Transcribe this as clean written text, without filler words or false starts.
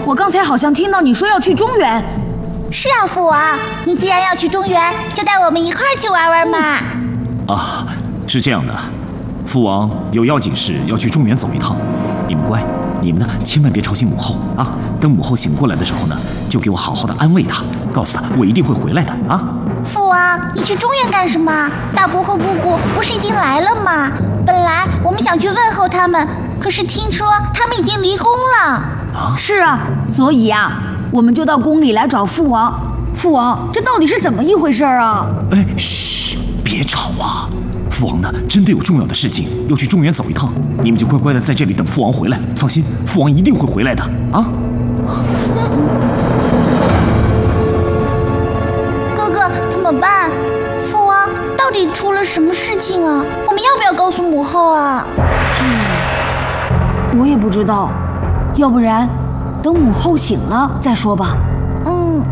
我刚才好像听到你说要去中原。 是啊，父王，你既然要去中原，就带我们一块儿去玩玩嘛。 啊，是这样的，父王有要紧事要去中原走一趟，你们乖，你们呢千万别吵醒母后啊！等母后醒过来的时候呢，就给我好好的安慰她，告诉她我一定会回来的啊！ 父王，你去中原干什么？大伯和姑姑不是已经来了吗？本来我们想去问候他们，可是听说他们已经离宫了。 啊， 是啊，所以啊，我们就到宫里来找父王。父王，这到底是怎么一回事啊？ 哎，嘘，别吵啊！父王呢，真的有重要的事情要去中原走一趟，你们就乖乖的在这里等父王回来。放心，父王一定会回来的啊！ 哥哥，怎么办？父王到底出了什么事情啊？我们要不要告诉母后啊？ 我也不知道，要不然等母后醒了再说吧。